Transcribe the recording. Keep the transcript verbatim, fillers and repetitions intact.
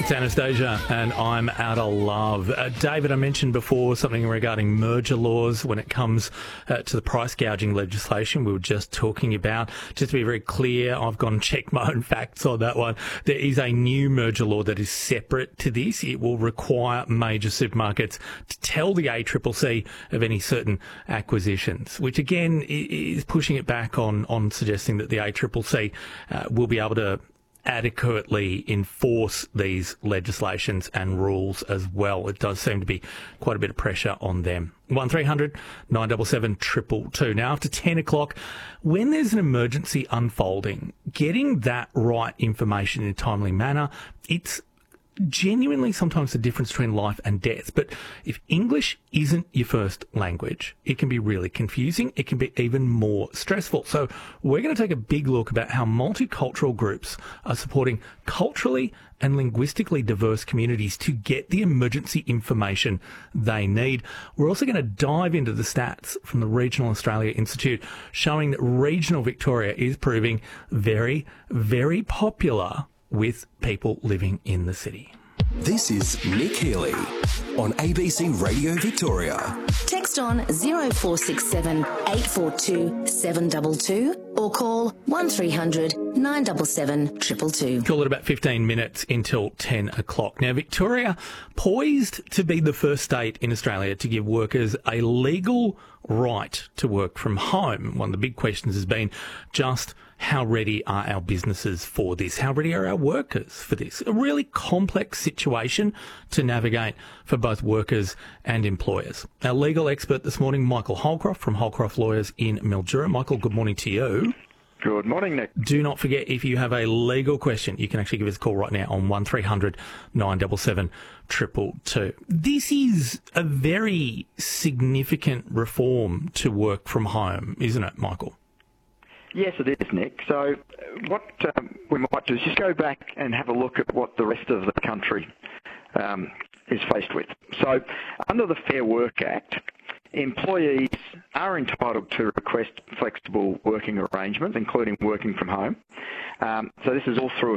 It's Anastasia and I'm out of love. Uh, David, I mentioned before something regarding merger laws when it comes uh, to the price gouging legislation we were just talking about. Just to be very clear, I've gone and checked my own facts on that one. There is a new merger law that is separate to this. It will require major supermarkets to tell the A C C C of any certain acquisitions, which again is pushing it back on, on suggesting that the A C C C uh, will be able to adequately enforce these legislations and rules as well. It does seem to be quite a bit of pressure on them. one three hundred nine seven seven two two two. Now, after ten o'clock, when there's an emergency unfolding, getting that right information in a timely manner, it's genuinely sometimes the difference between life and death. But if English isn't your first language, it can be really confusing. It can be even more stressful. So we're going to take a big look about how multicultural groups are supporting culturally and linguistically diverse communities to get the emergency information they need. We're also going to dive into the stats from the Regional Australia Institute showing that regional Victoria is proving very, very popular with people living in the city. This is Nick Healy on A B C Radio Victoria. Text on zero four six seven eight four two seven two two or call one three hundred nine seven seven two two two. Call it about fifteen minutes until ten o'clock. Now, Victoria, poised to be the first state in Australia to give workers a legal right to work from home. One of the big questions has been just how ready are our businesses for this? How ready are our workers for this? A really complex situation to navigate for both workers and employers. Our legal expert this morning, Michael Holcroft from Holcroft Lawyers in Mildura. Michael, good morning to you. Good morning, Nick. Do not forget, if you have a legal question, you can actually give us a call right now on one three hundred nine seven seven two two two. This is a very significant reform to work from home, isn't it, Michael? Yes, it is, Nick. So what um, we might do is just go back and have a look at what the rest of the country um, is faced with. So under the Fair Work Act, employees are entitled to request flexible working arrangements, including working from home. Um, so this is all through a